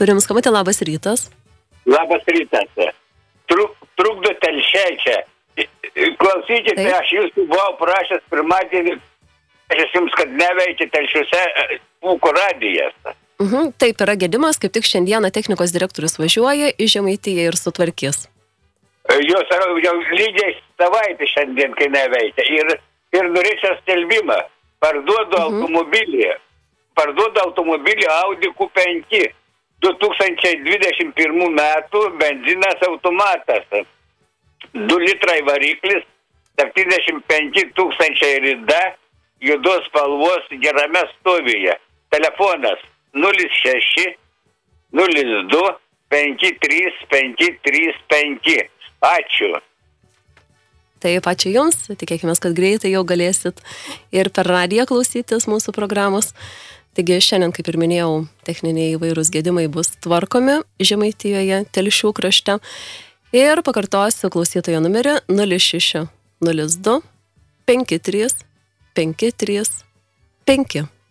Turim skambutį, labas rytas. Labas rytas. Trukdo telšiai čia. Klausykite, Taip. aš jūsų buvau prašęs pirmadienį, aš jums, kad neveikia telšiuose ūkio radijas. Taip, yra gedimas, kaip tik šiandieną technikos direktorius važiuoja į Žemaitiją ir sutvarkys. Jos jau lygiai savaitę šiandien, kai neveikia. Ir norėčiau skelbimą. Parduodu automobilį Audi Q5. 2021 metų benzinas automatas. 2 litrai variklis, 75 000 rida, juodos spalvos gerame stovyje. Telefonas 06 02 53 535. Ačiū. Taip, ačiū Jums. Tikėkime, kad greitai jau galėsit ir per radiją klausytis mūsų programos. Taigi šiandien, kaip ir minėjau, techniniai įvairūs gedimai bus tvarkomi Žemaitijoje, Telšių krašte. Ir pakartosiu klausytojo numerį 06 02 53 535.